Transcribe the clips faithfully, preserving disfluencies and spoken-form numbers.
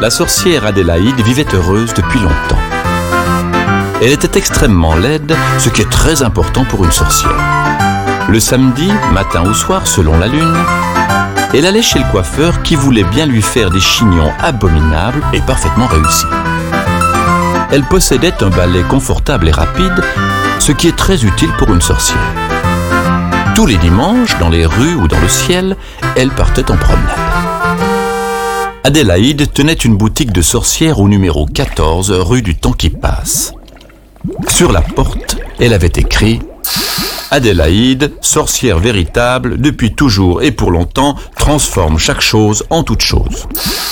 la sorcière Adélaïde vivait heureuse depuis longtemps. Elle était extrêmement laide, ce qui est très important pour une sorcière. Le samedi, matin ou soir, selon la lune, elle allait chez le coiffeur qui voulait bien lui faire des chignons abominables et parfaitement réussis. Elle possédait un balai confortable et rapide, ce qui est très utile pour une sorcière. Tous les dimanches, dans les rues ou dans le ciel, elle partait en promenade. Adélaïde tenait une boutique de sorcière au numéro quatorze, rue du Temps qui passe. Sur la porte, elle avait écrit « Adélaïde, sorcière véritable, depuis toujours et pour longtemps, transforme chaque chose en toute chose. »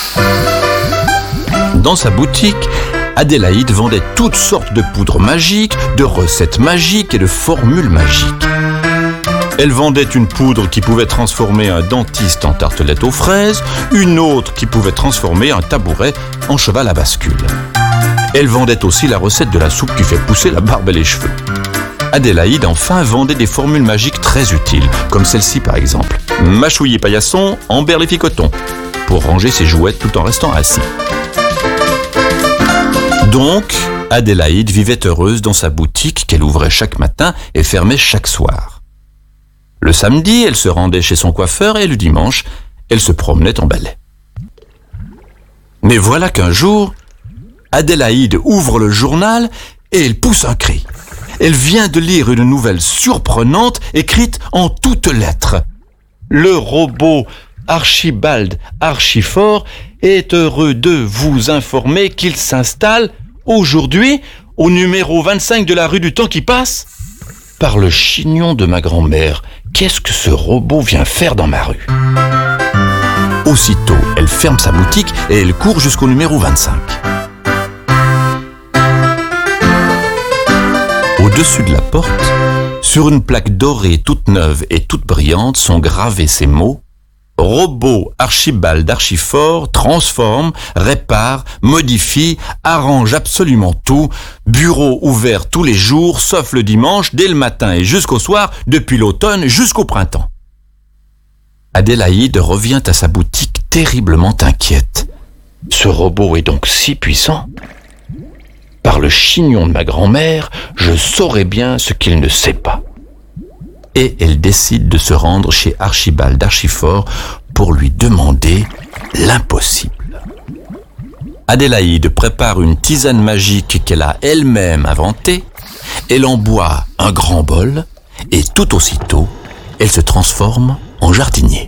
Dans sa boutique, Adélaïde vendait toutes sortes de poudres magiques, de recettes magiques et de formules magiques. Elle vendait une poudre qui pouvait transformer un dentiste en tartelette aux fraises, une autre qui pouvait transformer un tabouret en cheval à bascule. Elle vendait aussi la recette de la soupe qui fait pousser la barbe et les cheveux. Adélaïde, enfin, vendait des formules magiques très utiles, comme celle-ci par exemple. Mâchouiller paillasson, emberlifi coton, pour ranger ses jouets tout en restant assis. Donc, Adélaïde vivait heureuse dans sa boutique qu'elle ouvrait chaque matin et fermait chaque soir. Le samedi, elle se rendait chez son coiffeur et le dimanche, elle se promenait en balai. Mais voilà qu'un jour, Adélaïde ouvre le journal et elle pousse un cri. Elle vient de lire une nouvelle surprenante écrite en toutes lettres. Le robot Archibald Archifort est heureux de vous informer qu'il s'installe aujourd'hui au numéro vingt-cinq de la rue du Temps qui passe. Par le chignon de ma grand-mère, qu'est-ce que ce robot vient faire dans ma rue ? Aussitôt, elle ferme sa boutique et elle court jusqu'au numéro vingt-cinq. Au-dessus de la porte, sur une plaque dorée toute neuve et toute brillante, sont gravés ces mots « Robot Archibald Archifort transforme, répare, modifie, arrange absolument tout. Bureau ouvert tous les jours, sauf le dimanche, dès le matin et jusqu'au soir, depuis l'automne jusqu'au printemps. » Adélaïde revient à sa boutique terriblement inquiète. Ce robot est donc si puissant ? Par le chignon de ma grand-mère, je saurais bien ce qu'il ne sait pas. Et elle décide de se rendre chez Archibald Archifort pour lui demander l'impossible. Adélaïde prépare une tisane magique qu'elle a elle-même inventée. Elle en boit un grand bol et tout aussitôt, elle se transforme en jardinier.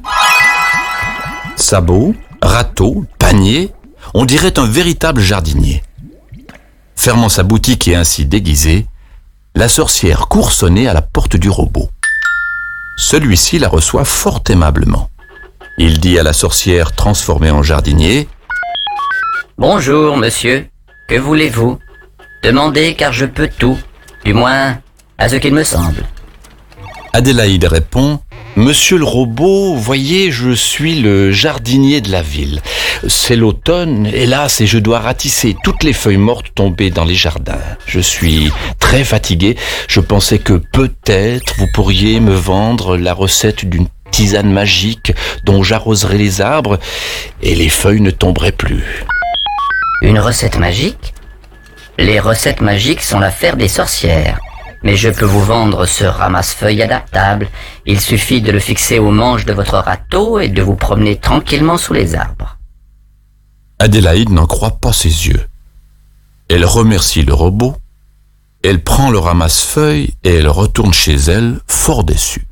Sabots, râteaux, paniers, on dirait un véritable jardinier. Fermant sa boutique et ainsi déguisée, la sorcière court sonner à la porte du robot. Celui-ci la reçoit fort aimablement. Il dit à la sorcière transformée en jardinier « Bonjour, monsieur. Que voulez-vous ? Demandez car je peux tout, du moins à ce qu'il me semble. » Adélaïde répond « Monsieur le robot, voyez, je suis le jardinier de la ville. C'est l'automne, hélas, et je dois ratisser toutes les feuilles mortes tombées dans les jardins. Je suis très fatigué. Je pensais que peut-être vous pourriez me vendre la recette d'une tisane magique dont j'arroserais les arbres et les feuilles ne tomberaient plus. » Une recette magique ? Les recettes magiques sont l'affaire des sorcières. Mais je peux vous vendre ce ramasse-feuilles adaptable. Il suffit de le fixer au manche de votre râteau et de vous promener tranquillement sous les arbres. Adélaïde n'en croit pas ses yeux. Elle remercie le robot, elle prend le ramasse-feuilles et elle retourne chez elle, fort déçue.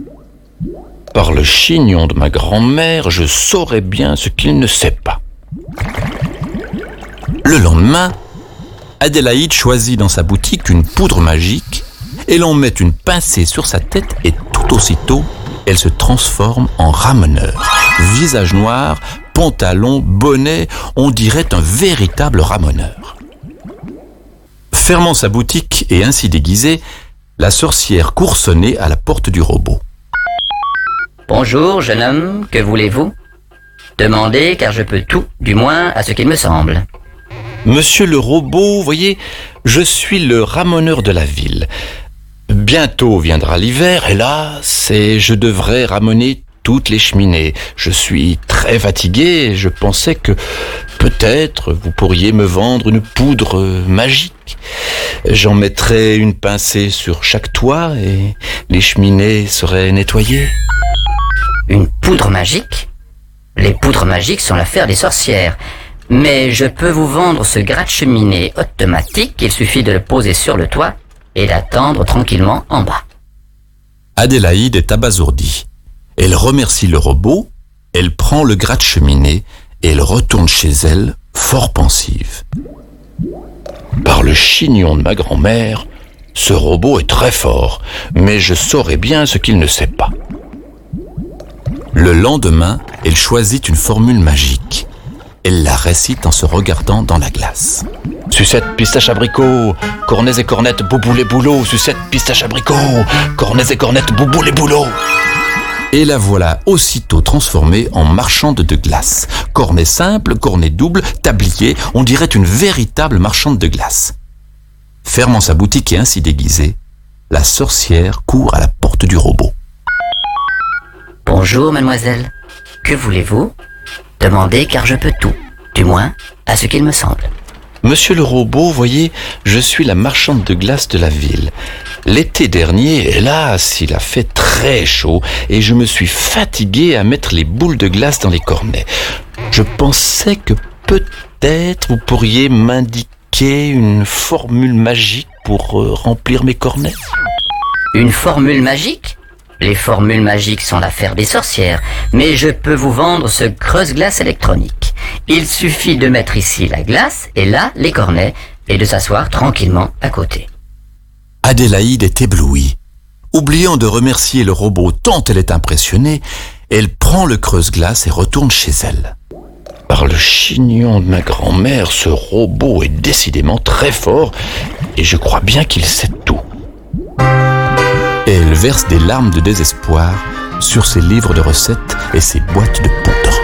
Par le chignon de ma grand-mère, je saurais bien ce qu'il ne sait pas. Le lendemain, Adélaïde choisit dans sa boutique une poudre magique, elle en met une pincée sur sa tête et tout aussitôt, elle se transforme en ramoneur. Visage noir, pantalon, bonnet, on dirait un véritable ramoneur. Fermant sa boutique et ainsi déguisée, la sorcière court sonner à la porte du robot. « Bonjour, jeune homme, que voulez-vous ? Demandez car je peux tout, du moins à ce qu'il me semble. » Monsieur le robot, voyez, je suis le ramoneur de la ville. Bientôt viendra l'hiver, hélas, et je devrais ramoner toutes les cheminées. Je suis très fatigué et je pensais que peut-être vous pourriez me vendre une poudre magique. J'en mettrais une pincée sur chaque toit et les cheminées seraient nettoyées. Une poudre magique ? Les poudres magiques sont l'affaire des sorcières. Mais je peux vous vendre ce gratte-cheminée automatique. Il suffit de le poser sur le toit et d'attendre tranquillement en bas. Adélaïde est abasourdie. Elle remercie le robot, elle prend le gratte-cheminée et elle retourne chez elle, fort pensive. Par le chignon de ma grand-mère, ce robot est très fort, mais je saurais bien ce qu'il ne sait pas. Le lendemain, elle choisit une formule magique. Elle la récite en se regardant dans la glace. Sucette, pistache, abricot, cornets et cornettes, boubou les boulots. Sucette, pistache, abricot, cornets et cornettes, boubou les boulots. Et la voilà aussitôt transformée en marchande de glace. Cornet simple, cornet double, tablier, on dirait une véritable marchande de glace. Fermant sa boutique et ainsi déguisée, la sorcière court à la porte du robot. Bonjour, mademoiselle. Que voulez-vous ? Demandez car je peux tout, du moins à ce qu'il me semble. Monsieur le robot, voyez, je suis la marchande de glace de la ville. L'été dernier, hélas, il a fait très chaud et je me suis fatigué à mettre les boules de glace dans les cornets. Je pensais que peut-être vous pourriez m'indiquer une formule magique pour euh, remplir mes cornets. Une formule magique ? Les formules magiques sont l'affaire des sorcières, mais je peux vous vendre ce creuse-glace électronique. Il suffit de mettre ici la glace et là les cornets et de s'asseoir tranquillement à côté. Adélaïde est éblouie. Oubliant de remercier le robot tant elle est impressionnée, elle prend le creuse-glace et retourne chez elle. Par le chignon de ma grand-mère, ce robot est décidément très fort et je crois bien qu'il sait tout. Et elle verse des larmes de désespoir sur ses livres de recettes et ses boîtes de poudre.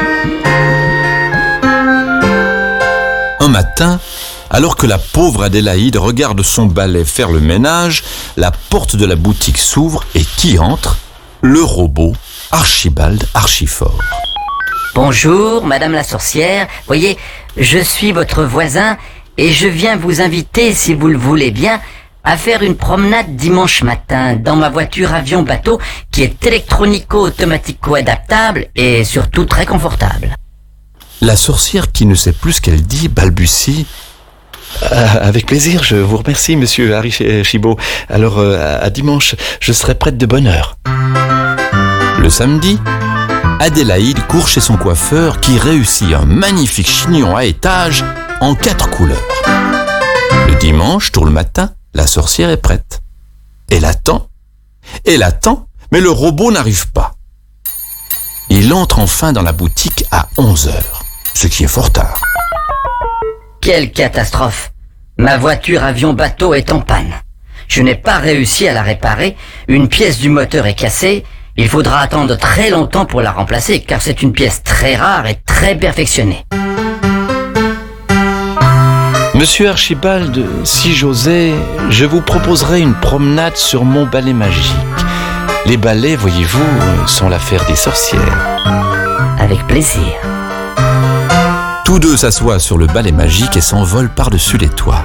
Un matin, alors que la pauvre Adélaïde regarde son balai faire le ménage, la porte de la boutique s'ouvre et qui entre ? Le robot Archibald Archifort. Bonjour, madame la sorcière. Voyez, je suis votre voisin et je viens vous inviter, si vous le voulez bien, à faire une promenade dimanche matin dans ma voiture avion-bateau qui est électronico-automatico-adaptable et surtout très confortable. La sorcière, qui ne sait plus ce qu'elle dit, balbutie. Euh, avec plaisir, je vous remercie, monsieur Archibald. Alors, euh, à dimanche, je serai prête de bonne heure. Le samedi, Adélaïde court chez son coiffeur qui réussit un magnifique chignon à étages en quatre couleurs. Le dimanche, tôt le matin, la sorcière est prête. Elle attend, elle attend, mais le robot n'arrive pas. Il entre enfin dans la boutique à onze heures, ce qui est fort tard. Quelle catastrophe! Ma voiture avion-bateau est en panne. Je n'ai pas réussi à la réparer, une pièce du moteur est cassée, il faudra attendre très longtemps pour la remplacer car c'est une pièce très rare et très perfectionnée. Monsieur Archibald, si j'osais, je vous proposerais une promenade sur mon balai magique. Les balais, voyez-vous, sont l'affaire des sorcières. Avec plaisir. Tous deux s'assoient sur le balai magique et s'envolent par-dessus les toits.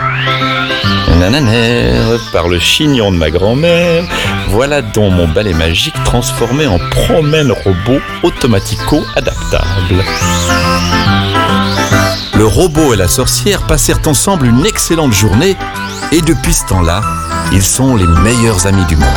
Nananère, par le chignon de ma grand-mère, voilà donc mon balai magique transformé en promène robot automatico-adaptable. Le robot et la sorcière passèrent ensemble une excellente journée et depuis ce temps-là, ils sont les meilleurs amis du monde.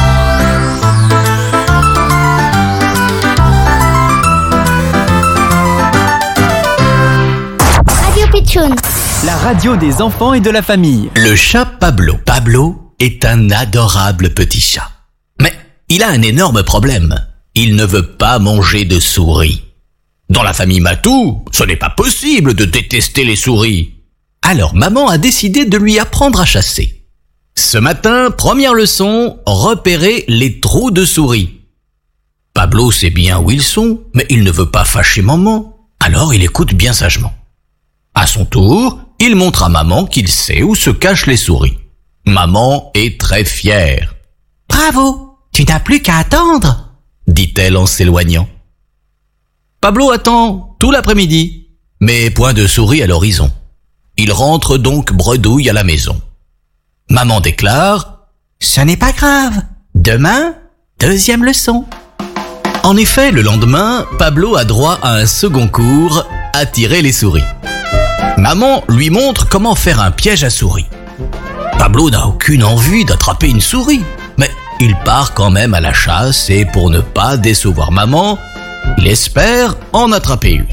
Radio Pitchoun, la radio des enfants et de la famille. Le chat Pablo. Pablo est un adorable petit chat. Mais il a un énorme problème. Il ne veut pas manger de souris. Dans la famille Matou, ce n'est pas possible de détester les souris. Alors maman a décidé de lui apprendre à chasser. Ce matin, première leçon, repérer les trous de souris. Pablo sait bien où ils sont, mais il ne veut pas fâcher maman. Alors il écoute bien sagement. À son tour, il montre à maman qu'il sait où se cachent les souris. Maman est très fière. Bravo, tu n'as plus qu'à attendre. dit-elle en s'éloignant. Pablo attend tout l'après-midi, mais point de souris à l'horizon. Il rentre donc bredouille à la maison. Maman déclare « Ce n'est pas grave, demain, deuxième leçon ». En effet, le lendemain, Pablo a droit à un second cours, attirer les souris. Maman lui montre comment faire un piège à souris. Pablo n'a aucune envie d'attraper une souris, mais il part quand même à la chasse et pour ne pas décevoir maman, il espère en attraper une.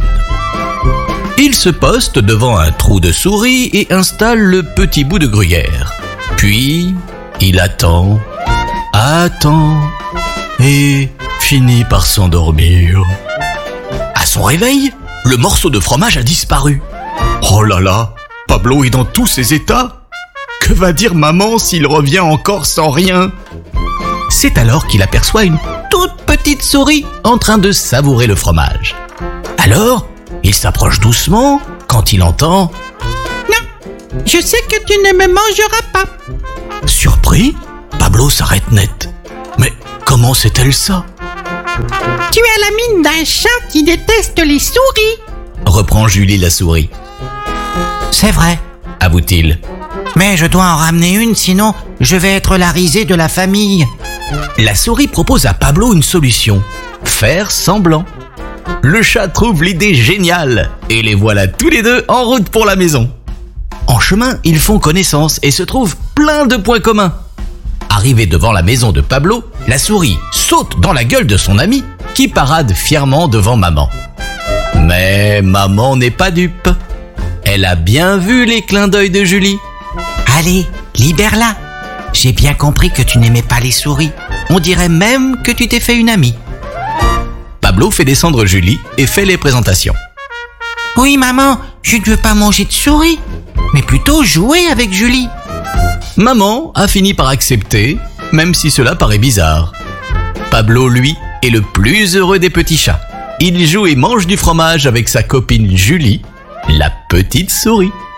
Il se poste devant un trou de souris et installe le petit bout de gruyère. Puis, il attend, attend et finit par s'endormir. À son réveil, le morceau de fromage a disparu. Oh là là, Pablo est dans tous ses états. Que va dire maman s'il revient encore sans rien? C'est alors qu'il aperçoit une toute petite souris en train de savourer le fromage. Alors, il s'approche doucement quand il entend « Non, je sais que tu ne me mangeras pas !» Surpris, Pablo s'arrête net. Mais comment sait-elle ça? « Tu as la mine d'un chat qui déteste les souris !» reprend Julie la souris. « C'est vrai, avoue-t-il. Mais je dois en ramener une, sinon je vais être la risée de la famille. » La souris propose à Pablo une solution. Faire semblant. Le chat trouve l'idée géniale et les voilà tous les deux en route pour la maison. En chemin, ils font connaissance et se trouvent plein de points communs. Arrivé devant la maison de Pablo, la souris saute dans la gueule de son ami qui parade fièrement devant maman. Mais maman n'est pas dupe. Elle a bien vu les clins d'œil de Julie. « Allez, libère-la. J'ai bien compris que tu n'aimais pas les souris. On dirait même que tu t'es fait une amie. » Pablo fait descendre Julie et fait les présentations. « Oui, maman, je ne veux pas manger de souris, mais plutôt jouer avec Julie. » Maman a fini par accepter, même si cela paraît bizarre. Pablo, lui, est le plus heureux des petits chats. Il joue et mange du fromage avec sa copine Julie, la petite souris.